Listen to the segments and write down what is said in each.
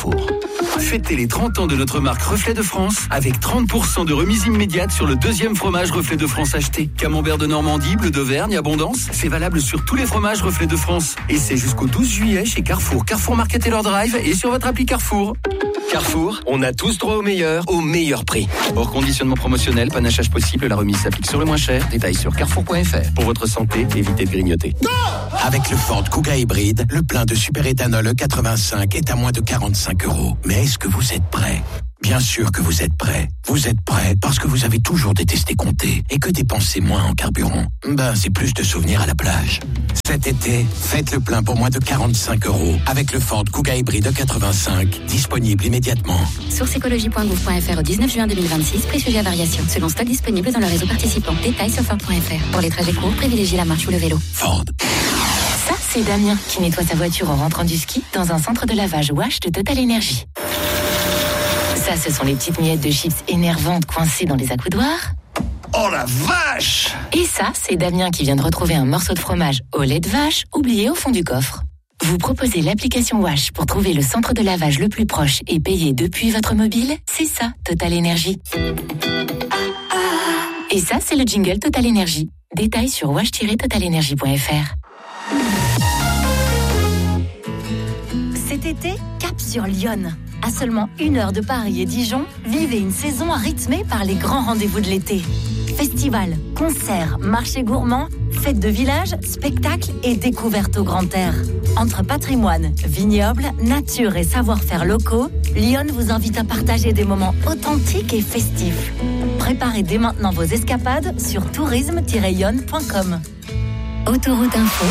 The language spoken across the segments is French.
Fêtez les 30 ans de notre marque Reflet de France avec 30% de remise immédiate sur le deuxième fromage Reflet de France acheté. Camembert de Normandie, bleu d'Auvergne, Abondance. C'est valable sur tous les fromages Reflet de France. Et c'est jusqu'au 12 juillet chez Carrefour, Carrefour Market Taylor Drive et sur votre appli Carrefour. Carrefour, on a tous droit au meilleur prix. Hors conditionnement promotionnel, panachage possible, la remise s'applique sur le moins cher. Détails sur carrefour.fr. Pour votre santé, évitez de grignoter. Avec le Ford Kuga hybride, le plein de superéthanol E85 est à moins de 45 €. Mais est-ce que vous êtes prêts ? Bien sûr que vous êtes prêts. Vous êtes prêts parce que vous avez toujours détesté compter et que dépenser moins en carburant, c'est plus de souvenirs à la plage. Cet été, faites le plein pour moins de 45 € avec le Ford Kuga hybride E85, disponible immédiatement. Source écologie.gouv.fr au 19 juin 2026, prix sujet à variation. Selon stock disponible dans le réseau participant. Détails sur Ford.fr. Pour les trajets courts, privilégiez la marche ou le vélo. Ford. Ça, c'est Damien qui nettoie sa voiture en rentrant du ski dans un centre de lavage Wash de Total Energy. Ça, ce sont les petites miettes de chips énervantes coincées dans les accoudoirs. Oh la vache! Et ça, c'est Damien qui vient de retrouver un morceau de fromage au lait de vache oublié au fond du coffre. Vous proposez l'application Wash pour trouver le centre de lavage le plus proche et payer depuis votre mobile? C'est ça, Total Energy. Et ça, c'est le jingle Total Energy. Détails sur wash-totalenergy.fr. Cet été, cap sur Lyon. À seulement 1 heure de Paris et Dijon, vivez une saison rythmée par les grands rendez-vous de l'été. Festivals, concerts, marchés gourmands, fêtes de village, spectacles et découvertes au grand air. Entre patrimoine, vignobles, nature et savoir-faire locaux, Lyon vous invite à partager des moments authentiques et festifs. Préparez dès maintenant vos escapades sur tourisme-lyon.com. Autoroute Info.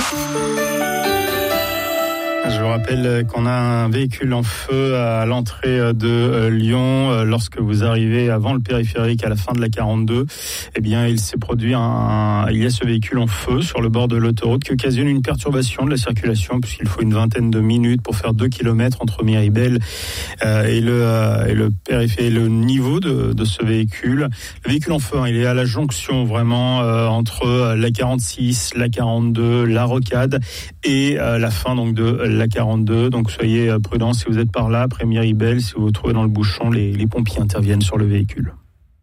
Je vous rappelle qu'on a un véhicule en feu à l'entrée de Lyon. Lorsque vous arrivez avant le périphérique à la fin de la 42, eh bien, il s'est produit il y a ce véhicule en feu sur le bord de l'autoroute qui occasionne une perturbation de la circulation puisqu'il faut une vingtaine de minutes pour faire 2 km entre Miribel et le niveau de ce véhicule. Le véhicule en feu, il est à la jonction vraiment entre la 46, la 42, la Rocade et la fin donc de la 42, donc soyez prudents si vous êtes par là, après Miribel, si vous vous trouvez dans le bouchon, les pompiers interviennent sur le véhicule.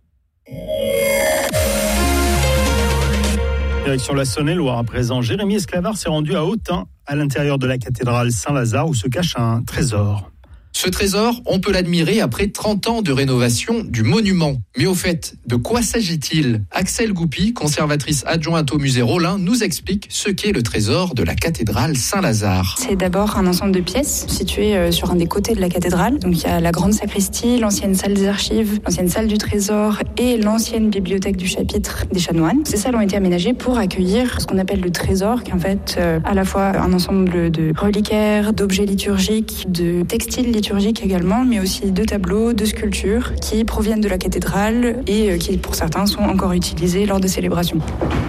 Direction la Saône-et-Loire à présent, Jérémy Esclavard s'est rendu à Autun, à l'intérieur de la cathédrale Saint-Lazare, où se cache un trésor. Ce trésor, on peut l'admirer après 30 ans de rénovation du monument. Mais au fait, de quoi s'agit-il ? Axel Goupy, conservatrice adjointe au musée Rollin, nous explique ce qu'est le trésor de la cathédrale Saint-Lazare. C'est d'abord un ensemble de pièces situées sur un des côtés de la cathédrale. Donc il y a la grande sacristie, l'ancienne salle des archives, l'ancienne salle du trésor et l'ancienne bibliothèque du chapitre des chanoines. Ces salles ont été aménagées pour accueillir ce qu'on appelle le trésor, qui est en fait à la fois un ensemble de reliquaires, d'objets liturgiques, de textiles liturgiques également, mais aussi de tableaux, de sculptures qui proviennent de la cathédrale et qui, pour certains, sont encore utilisés lors des célébrations.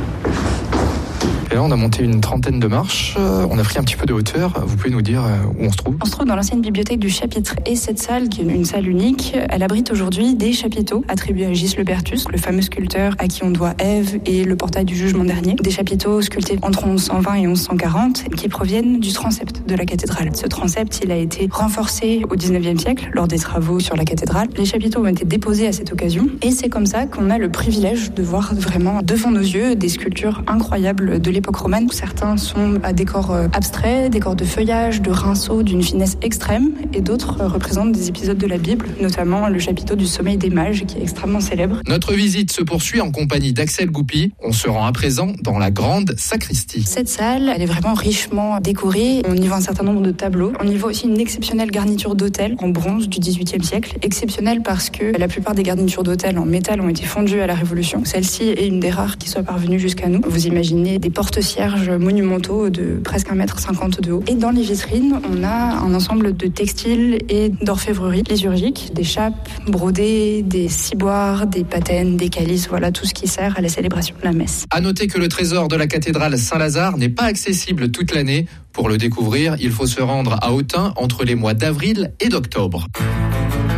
Et là, on a monté une trentaine de marches, on a pris un petit peu de hauteur. Vous pouvez nous dire où on se trouve ? On se trouve dans l'ancienne bibliothèque du chapitre. Et cette salle, qui est une salle unique, elle abrite aujourd'hui des chapiteaux attribués à Gis Lebertus, le fameux sculpteur à qui on doit Ève et le portail du jugement dernier. Des chapiteaux sculptés entre 1120 et 1140 qui proviennent du transept de la cathédrale. Ce transept, il a été renforcé au 19e siècle lors des travaux sur la cathédrale. Les chapiteaux ont été déposés à cette occasion. Et c'est comme ça qu'on a le privilège de voir vraiment devant nos yeux des sculptures incroyables de l'époque romane. Certains sont à décors abstraits, décors de feuillage, de rinceaux d'une finesse extrême, et d'autres représentent des épisodes de la Bible, notamment le chapiteau du sommeil des mages qui est extrêmement célèbre. Notre visite se poursuit en compagnie d'Axel Goupy. On se rend à présent dans la grande sacristie. Cette salle, elle est vraiment richement décorée. On y voit un certain nombre de tableaux. On y voit aussi une exceptionnelle garniture d'autel en bronze du XVIIIe siècle. Exceptionnelle parce que la plupart des garnitures d'autel en métal ont été fondues à la Révolution. Celle-ci est une des rares qui soit parvenue jusqu'à nous. Vous imaginez des porte-cierges monumentaux de presque 1,50 m de haut. Et dans les vitrines, on a un ensemble de textiles et d'orfèvrerie liturgiques, des chapes brodées, des ciboires, des patènes, des calices, voilà tout ce qui sert à la célébration de la messe. À noter que le trésor de la cathédrale Saint-Lazare n'est pas accessible toute l'année. Pour le découvrir, il faut se rendre à Autun entre les mois d'avril et d'octobre.